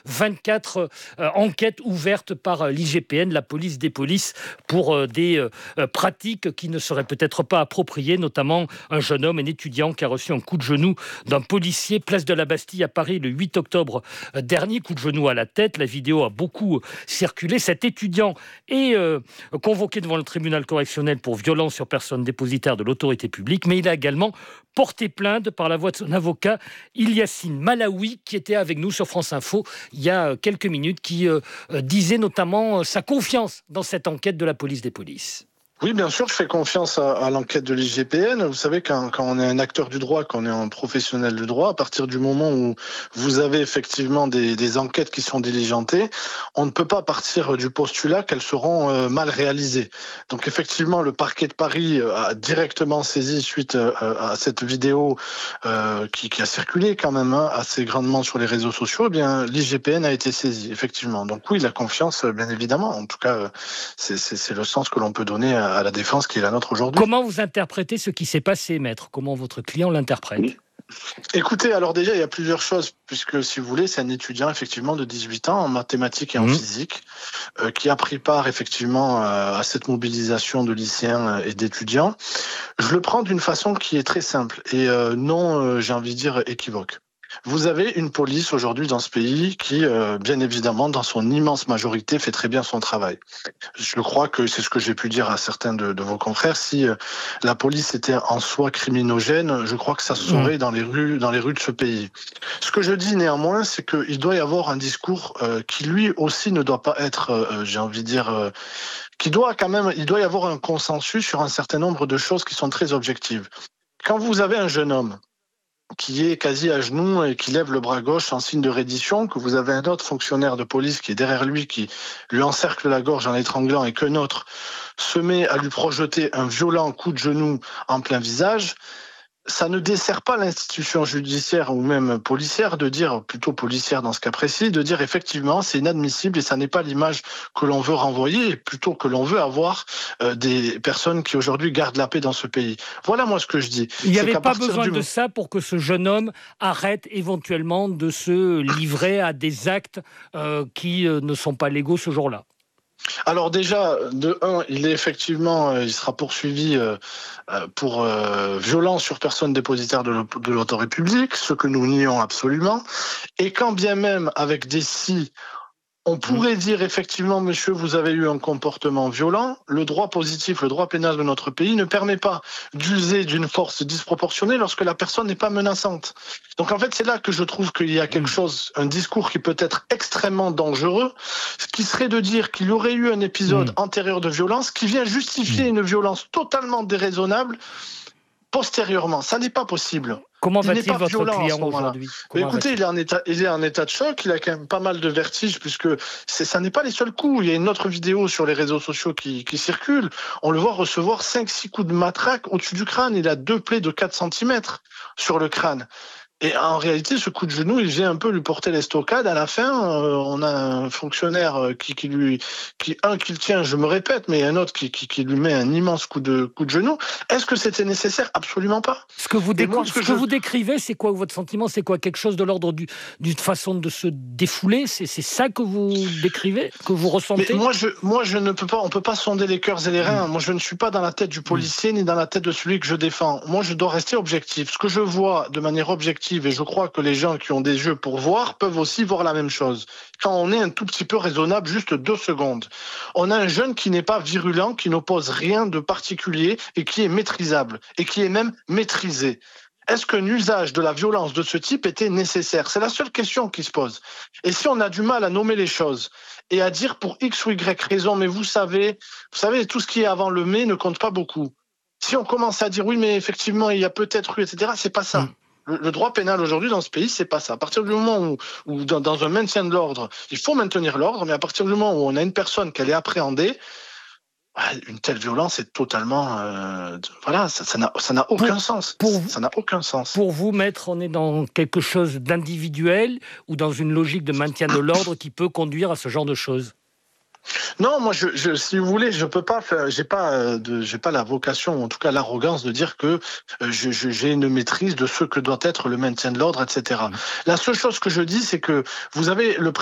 24 enquêtes ouvertes par l'IGPN, la police des polices, pour des pratiques qui ne seraient peut-être pas appropriées, notamment un jeune homme, un étudiant qui a reçu un coup de genou d'un policier, place de la Bastille à Paris le 8 octobre dernier, coup de genou à la tête. La vidéo a beaucoup circulé. Cet étudiant est convoqué devant le tribunal correctionnel pour violence sur personne dépositaire de l'autorité publique, mais il a également porté plainte par la voix de son avocat Ilyasine Malawi, qui était avec nous sur France Info il y a quelques minutes, qui disait notamment sa confiance dans cette enquête de la police des polices. Oui, bien sûr, je fais confiance à l'enquête de l'IGPN. Vous savez, quand on est un acteur du droit, quand on est un professionnel du droit, à partir du moment où vous avez effectivement des enquêtes qui sont diligentées, on ne peut pas partir du postulat qu'elles seront mal réalisées. Donc effectivement, le parquet de Paris a directement saisi suite à cette vidéo qui a circulé quand même assez grandement sur les réseaux sociaux. Eh bien, l'IGPN a été saisi, effectivement. Donc oui, la confiance, bien évidemment. En tout cas, c'est le sens que l'on peut donner à la défense qui est la nôtre aujourd'hui. Comment vous interprétez ce qui s'est passé, maître ? Comment votre client l'interprète ? Écoutez, alors déjà, il y a plusieurs choses, puisque si vous voulez, c'est un étudiant effectivement de 18 ans en mathématiques et en physique, qui a pris part effectivement à cette mobilisation de lycéens et d'étudiants. Je le prends d'une façon qui est très simple et non, j'ai envie de dire, équivoque. Vous avez une police aujourd'hui dans ce pays qui, bien évidemment, dans son immense majorité, fait très bien son travail. Je crois que c'est ce que j'ai pu dire à certains de vos confrères. Si la police était en soi criminogène, je crois que ça se saurait dans les rues de ce pays. Ce que je dis néanmoins, c'est qu'il doit y avoir un discours qui lui aussi ne doit pas être, j'ai envie de dire, il doit y avoir un consensus sur un certain nombre de choses qui sont très objectives. Quand vous avez un jeune homme qui est quasi à genoux et qui lève le bras gauche en signe de reddition, que vous avez un autre fonctionnaire de police qui est derrière lui, qui lui encercle la gorge en l'étranglant et qu'un autre se met à lui projeter un violent coup de genou en plein visage, ça ne dessert pas l'institution judiciaire ou même policière de dire, plutôt policière dans ce cas précis, de dire effectivement c'est inadmissible et ça n'est pas l'image que l'on veut renvoyer, et plutôt que l'on veut avoir des personnes qui aujourd'hui gardent la paix dans ce pays. Voilà moi ce que je dis. Il n'y avait pas besoin de ça pour que ce jeune homme arrête éventuellement de se livrer à des actes qui ne sont pas légaux ce jour-là. Alors déjà, de un, il sera poursuivi pour violence sur personne dépositaire de l'autorité publique, ce que nous nions absolument. Et quand bien même avec des si, on pourrait dire effectivement, monsieur, vous avez eu un comportement violent. Le droit positif, le droit pénal de notre pays ne permet pas d'user d'une force disproportionnée lorsque la personne n'est pas menaçante. Donc en fait, c'est là que je trouve qu'il y a quelque chose, un discours qui peut être extrêmement dangereux, ce qui serait de dire qu'il y aurait eu un épisode antérieur de violence qui vient justifier une violence totalement déraisonnable postérieurement. Ça n'est pas possible. Comment va-t-il votre client aujourd'hui ? Écoutez, il est en état de choc, il a quand même pas mal de vertiges puisque ça n'est pas les seuls coups. Il y a une autre vidéo sur les réseaux sociaux qui circule. On le voit recevoir 5-6 coups de matraque au-dessus du crâne. Il a 2 plaies de 4 cm sur le crâne. Et en réalité, ce coup de genou, il vient un peu lui porter l'estocade. À la fin, on a un fonctionnaire qui le tient, je me répète, mais un autre qui lui met un immense coup de genou. Est-ce que c'était nécessaire ? Absolument pas. Ce que vous décrivez, c'est quoi votre sentiment ? C'est quoi ? Quelque chose de l'ordre d'une façon de se défouler ? C'est ça que vous décrivez, que vous ressentez ? Mais moi, je ne peux pas. On peut pas sonder les cœurs et les reins. Moi, je ne suis pas dans la tête du policier ni dans la tête de celui que je défends. Moi, je dois rester objectif. Ce que je vois de manière objective, et je crois que les gens qui ont des yeux pour voir peuvent aussi voir la même chose. Quand on est un tout petit peu raisonnable, juste 2 secondes. On a un jeune qui n'est pas virulent, qui n'oppose rien de particulier et qui est maîtrisable et qui est même maîtrisé. Est-ce qu'un usage de la violence de ce type était nécessaire ? C'est la seule question qui se pose. Et si on a du mal à nommer les choses et à dire pour X ou Y raison, mais vous savez, tout ce qui est avant le mais ne compte pas beaucoup. Si on commence à dire oui, mais effectivement, il y a peut-être eu, etc., c'est pas ça. Le droit pénal aujourd'hui dans ce pays, c'est pas ça. À partir du moment où dans un maintien de l'ordre, il faut maintenir l'ordre, mais à partir du moment où on a une personne qu'elle est appréhendée, une telle violence est totalement... ça n'a aucun sens. Ça n'a aucun sens. Pour vous, maître, on est dans quelque chose d'individuel ou dans une logique de maintien de l'ordre qui peut conduire à ce genre de choses ? Non, moi, si vous voulez, je peux pas faire. J'ai pas la vocation, ou en tout cas l'arrogance de dire que j'ai une maîtrise de ce que doit être le maintien de l'ordre, etc. La seule chose que je dis, c'est que vous avez le